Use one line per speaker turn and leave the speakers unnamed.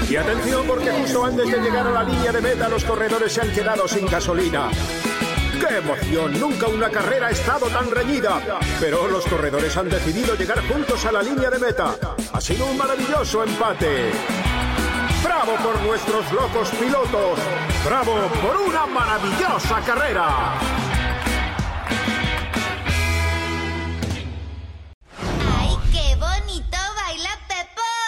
Y atención, porque justo antes de llegar a la línea de meta los corredores se han quedado sin gasolina. ¡Qué emoción! Nunca una carrera ha estado tan reñida. Pero los corredores han decidido llegar juntos a la línea de meta. Ha sido un maravilloso empate. ¡Bravo por nuestros locos pilotos! ¡Bravo por una maravillosa carrera!